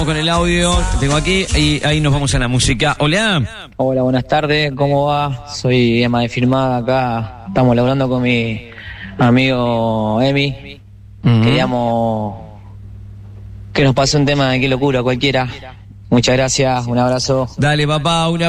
Con el audio, tengo aquí y ahí nos vamos a la música. Hola. Hola, buenas tardes, ¿cómo va? Soy Emma de Firmada acá. Estamos laburando con mi amigo Emi. Queríamos que nos pase un tema de Qué Locura cualquiera. Muchas gracias, un abrazo. Dale, papá, una